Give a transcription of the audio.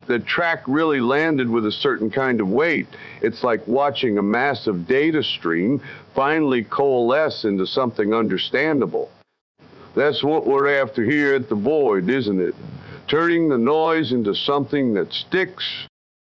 the track really landed with a certain kind of weight. It's like watching a massive data stream finally coalesce into something understandable. That's what we're after here at The Void, isn't it? Turning the noise into something that sticks,